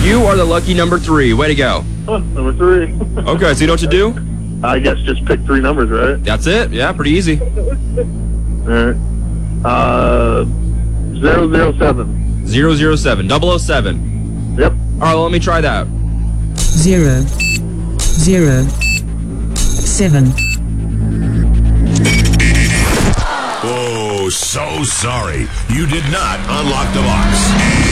You are the lucky number 3. Way to go. Huh, number 3. Okay, so you know what to do? I guess just pick 3 numbers, right? That's it. Yeah, pretty easy. All right. 007. 007. 007. Yep. All right, well, let me try that. 0 0 7. Oh, so sorry. You did not unlock the box.